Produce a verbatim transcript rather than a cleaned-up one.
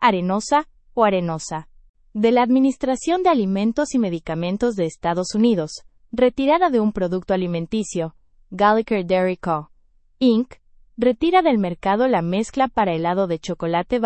arenosa o arenosa. De la Administración de Alimentos y Medicamentos de Estados Unidos, retirada de un producto alimenticio, Gallagher Dairy Co. incorporated, retira del mercado la mezcla para helado de chocolate